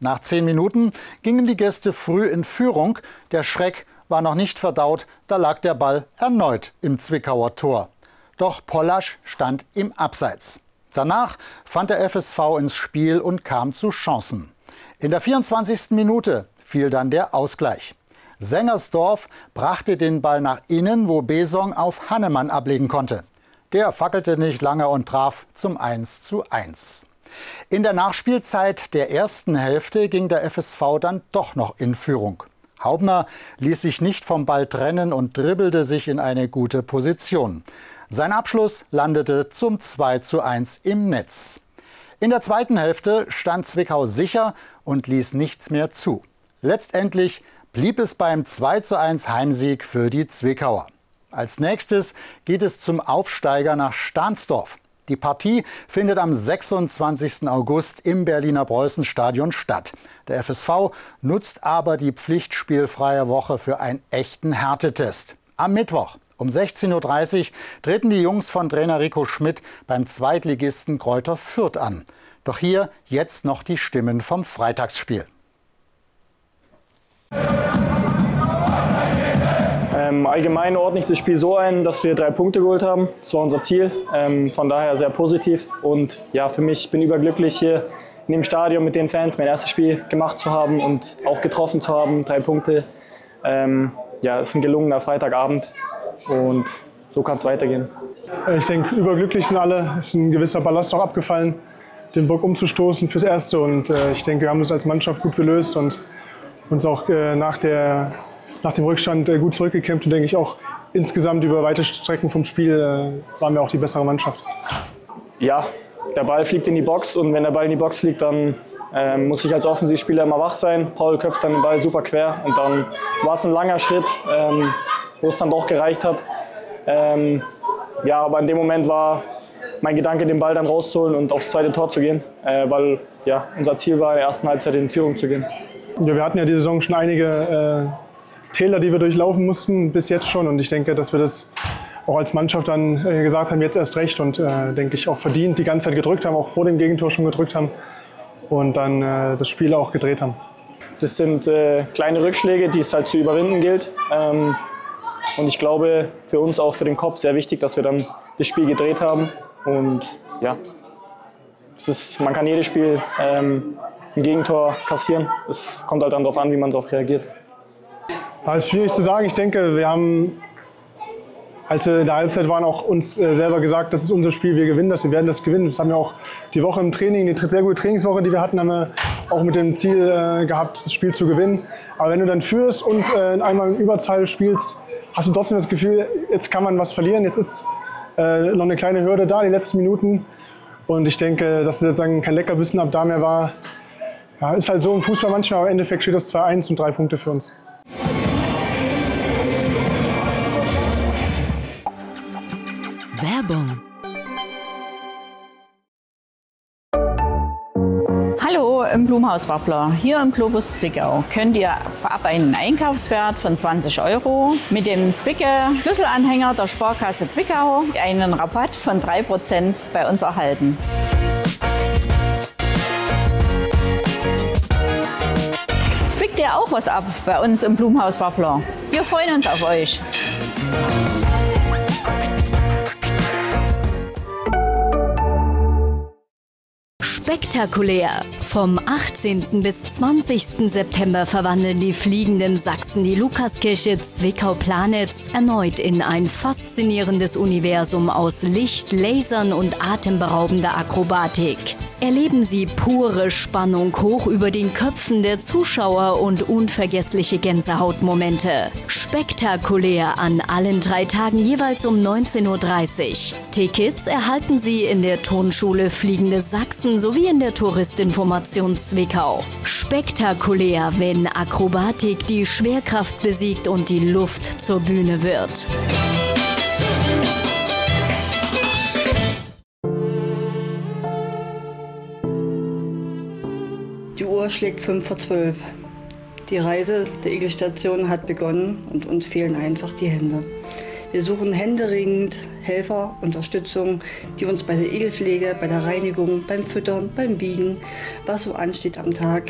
Nach 10 Minuten gingen die Gäste früh in Führung. Der Schreck war noch nicht verdaut, da lag der Ball erneut im Zwickauer Tor. Doch Pollasch stand im Abseits. Danach fand der FSV ins Spiel und kam zu Chancen. In der 24. Minute fiel dann der Ausgleich. Sengersdorf brachte den Ball nach innen, wo Besong auf Hannemann ablegen konnte. Der fackelte nicht lange und traf zum 1:1. In der Nachspielzeit der ersten Hälfte ging der FSV dann doch noch in Führung. Haubner ließ sich nicht vom Ball trennen und dribbelte sich in eine gute Position. Sein Abschluss landete zum 2:1 im Netz. In der zweiten Hälfte stand Zwickau sicher und ließ nichts mehr zu. Letztendlich blieb es beim 2:1 Heimsieg für die Zwickauer. Als nächstes geht es zum Aufsteiger nach Stahnsdorf. Die Partie findet am 26. August im Berliner Preußenstadion statt. Der FSV nutzt aber die pflichtspielfreie Woche für einen echten Härtetest. Am Mittwoch um 16:30 Uhr treten die Jungs von Trainer Rico Schmidt beim Zweitligisten Greuther Fürth an. Doch hier jetzt noch die Stimmen vom Freitagsspiel. Allgemein ordne ich das Spiel so ein, dass wir 3 Punkte geholt haben. Das war unser Ziel, von daher sehr positiv. Und ja, für mich, ich bin überglücklich, hier in dem Stadion mit den Fans mein erstes Spiel gemacht zu haben und auch getroffen zu haben. 3 Punkte. Ja, es ist ein gelungener Freitagabend und so kann es weitergehen. Ich denke, überglücklich sind alle. Es ist ein gewisser Ballast auch abgefallen, den Bock umzustoßen fürs Erste. Und ich denke, wir haben das als Mannschaft gut gelöst und uns auch nach dem Rückstand gut zurückgekämpft und denke ich auch insgesamt über weite Strecken vom Spiel waren wir auch die bessere Mannschaft. Ja, der Ball fliegt in die Box und wenn der Ball in die Box fliegt, dann muss ich als Offensivspieler immer wach sein. Paul köpft dann den Ball super quer und dann war es ein langer Schritt, wo es dann doch gereicht hat. Ja, aber in dem Moment war mein Gedanke, den Ball dann rauszuholen und aufs zweite Tor zu gehen, weil ja, unser Ziel war, in der ersten Halbzeit in Führung zu gehen. Ja, wir hatten ja die Saison schon einige Täler, die wir durchlaufen mussten, bis jetzt schon. Und ich denke, dass wir das auch als Mannschaft dann gesagt haben, jetzt erst recht. Und denke ich auch verdient die ganze Zeit gedrückt haben, auch vor dem Gegentor schon gedrückt haben. Und dann das Spiel auch gedreht haben. Das sind kleine Rückschläge, die es halt zu überwinden gilt. Und ich glaube, für uns auch für den Kopf sehr wichtig, dass wir dann das Spiel gedreht haben. Und ja, man kann jedes Spiel ein Gegentor kassieren. Es kommt halt dann darauf an, wie man darauf reagiert. Das ist schwierig zu sagen. Ich denke, wir haben, als wir in der Halbzeit waren, auch uns selber gesagt, das ist unser Spiel, wir gewinnen das, wir werden das gewinnen. Das haben wir auch die Woche im Training, die sehr gute Trainingswoche, die wir hatten, haben wir auch mit dem Ziel gehabt, das Spiel zu gewinnen. Aber wenn du dann führst und einmal in Überzahl spielst, hast du trotzdem das Gefühl, jetzt kann man was verlieren. Jetzt ist noch eine kleine Hürde da, die letzten Minuten. Und ich denke, dass es jetzt kein Leckerbissen ab da mehr war. Ja, ist halt so im Fußball manchmal, aber im Endeffekt steht das 2:1 und 3 Punkte für uns. Werbung. Hallo im Blumhaus Wappler. Hier im Globus Zwickau könnt ihr ab einen Einkaufswert von 20 € mit dem Zwicke-Schlüsselanhänger der Sparkasse Zwickau einen Rabatt von 3% bei uns erhalten. Zwickt ihr auch was ab bei uns im Blumhaus Wappler? Wir freuen uns auf euch. Spektakulär! Vom 18. bis 20. September verwandeln die fliegenden Sachsen die Lukaskirche Zwickau-Planitz erneut in ein faszinierendes Universum aus Licht, Lasern und atemberaubender Akrobatik. Erleben Sie pure Spannung hoch über den Köpfen der Zuschauer und unvergessliche Gänsehautmomente. Spektakulär an allen 3 Tagen jeweils um 19:30 Uhr. Tickets erhalten Sie in der Turnschule Fliegende Sachsen sowie in der Touristinformation Zwickau. Spektakulär, wenn Akrobatik die Schwerkraft besiegt und die Luft zur Bühne wird. Die Uhr schlägt 11:55. Die Reise der Igelstation hat begonnen und uns fehlen einfach die Hände. Wir suchen händeringend Helfer, Unterstützung, die uns bei der Igelpflege, bei der Reinigung, beim Füttern, beim Wiegen, was so ansteht am Tag,